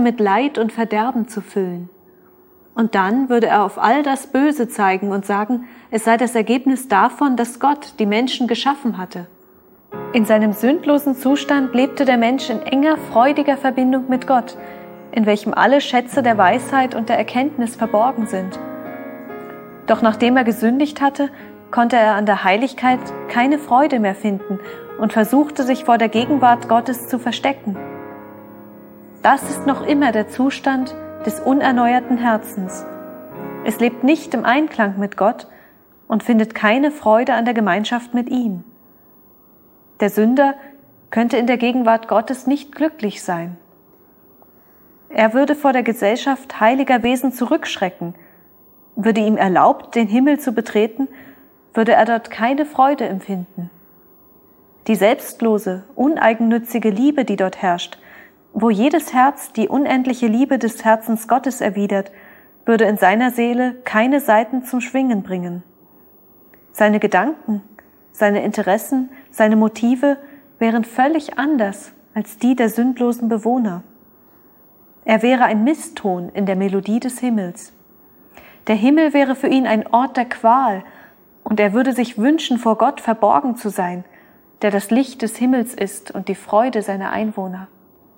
mit Leid und Verderben zu füllen. Und dann würde er auf all das Böse zeigen und sagen, es sei das Ergebnis davon, dass Gott die Menschen geschaffen hatte. In seinem sündlosen Zustand lebte der Mensch in enger, freudiger Verbindung mit Gott, in welchem alle Schätze der Weisheit und der Erkenntnis verborgen sind. Doch nachdem er gesündigt hatte, konnte er an der Heiligkeit keine Freude mehr finden und versuchte, sich vor der Gegenwart Gottes zu verstecken. Das ist noch immer der Zustand des unerneuerten Herzens. Es lebt nicht im Einklang mit Gott und findet keine Freude an der Gemeinschaft mit ihm. Der Sünder könnte in der Gegenwart Gottes nicht glücklich sein. Er würde vor der Gesellschaft heiliger Wesen zurückschrecken. Würde ihm erlaubt, den Himmel zu betreten, würde er dort keine Freude empfinden. Die selbstlose, uneigennützige Liebe, die dort herrscht, wo jedes Herz die unendliche Liebe des Herzens Gottes erwidert, würde in seiner Seele keine Saiten zum Schwingen bringen. Seine Gedanken, seine Interessen, seine Motive wären völlig anders als die der sündlosen Bewohner. Er wäre ein Misston in der Melodie des Himmels. Der Himmel wäre für ihn ein Ort der Qual, und er würde sich wünschen, vor Gott verborgen zu sein, der das Licht des Himmels ist und die Freude seiner Einwohner.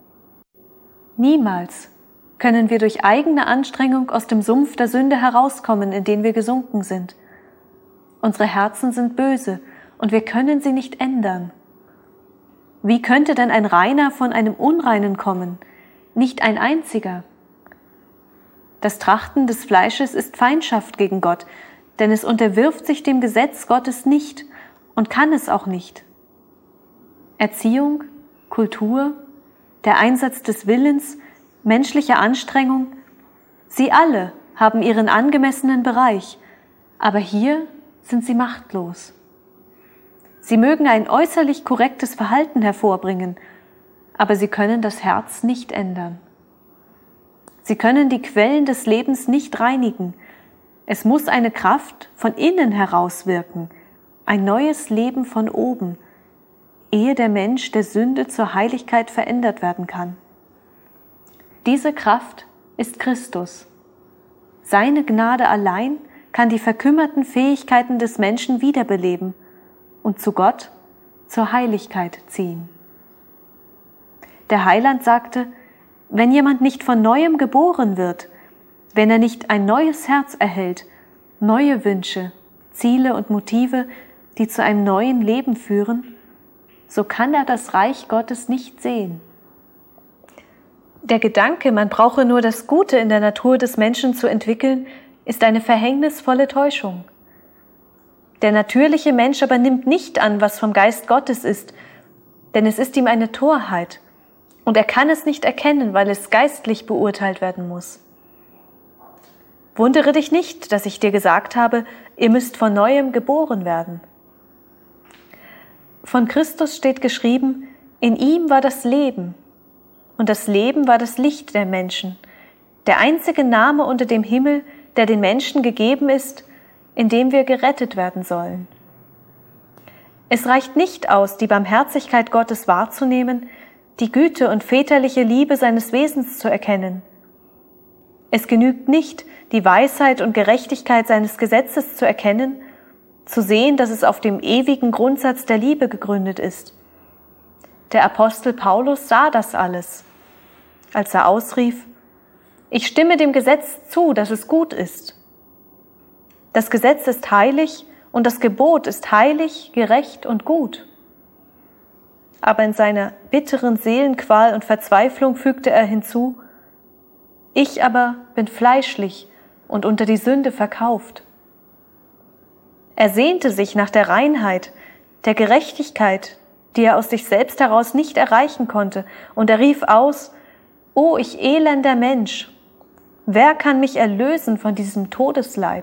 Niemals können wir durch eigene Anstrengung aus dem Sumpf der Sünde herauskommen, in den wir gesunken sind. Unsere Herzen sind böse und wir können sie nicht ändern. Wie könnte denn ein Reiner von einem Unreinen kommen? Nicht ein einziger. Das Trachten des Fleisches ist Feindschaft gegen Gott, denn es unterwirft sich dem Gesetz Gottes nicht und kann es auch nicht. Erziehung, Kultur, der Einsatz des Willens, menschliche Anstrengung, sie alle haben ihren angemessenen Bereich, aber hier sind sie machtlos. Sie mögen ein äußerlich korrektes Verhalten hervorbringen, aber sie können das Herz nicht ändern. Sie können die Quellen des Lebens nicht reinigen. Es muss eine Kraft von innen heraus wirken, ein neues Leben von oben, ehe der Mensch der Sünde zur Heiligkeit verändert werden kann. Diese Kraft ist Christus. Seine Gnade allein kann die verkümmerten Fähigkeiten des Menschen wiederbeleben und zu Gott, zur Heiligkeit ziehen. Der Heiland sagte, wenn jemand nicht von Neuem geboren wird, wenn er nicht ein neues Herz erhält, neue Wünsche, Ziele und Motive, die zu einem neuen Leben führen, so kann er das Reich Gottes nicht sehen. Der Gedanke, man brauche nur das Gute in der Natur des Menschen zu entwickeln, ist eine verhängnisvolle Täuschung. Der natürliche Mensch aber nimmt nicht an, was vom Geist Gottes ist, denn es ist ihm eine Torheit, und er kann es nicht erkennen, weil es geistlich beurteilt werden muss. Wundere dich nicht, dass ich dir gesagt habe, ihr müsst von Neuem geboren werden. Von Christus steht geschrieben, in ihm war das Leben, und das Leben war das Licht der Menschen, der einzige Name unter dem Himmel, der den Menschen gegeben ist, in dem wir gerettet werden sollen. Es reicht nicht aus, die Barmherzigkeit Gottes wahrzunehmen, die Güte und väterliche Liebe seines Wesens zu erkennen. Es genügt nicht, die Weisheit und Gerechtigkeit seines Gesetzes zu erkennen, zu sehen, dass es auf dem ewigen Grundsatz der Liebe gegründet ist. Der Apostel Paulus sah das alles, als er ausrief, ich stimme dem Gesetz zu, dass es gut ist. Das Gesetz ist heilig und das Gebot ist heilig, gerecht und gut. Aber in seiner bitteren Seelenqual und Verzweiflung fügte er hinzu, ich aber bin fleischlich und unter die Sünde verkauft. Er sehnte sich nach der Reinheit, der Gerechtigkeit, die er aus sich selbst heraus nicht erreichen konnte, und er rief aus, O ich elender Mensch, wer kann mich erlösen von diesem Todesleib?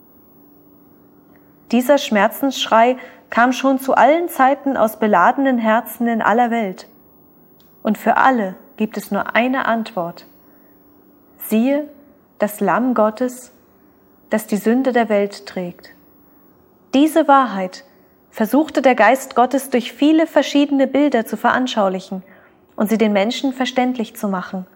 Dieser Schmerzensschrei kam schon zu allen Zeiten aus beladenen Herzen in aller Welt. Und für alle gibt es nur eine Antwort. Siehe, das Lamm Gottes, das die Sünde der Welt trägt. Diese Wahrheit versuchte der Geist Gottes durch viele verschiedene Bilder zu veranschaulichen und sie den Menschen verständlich zu machen.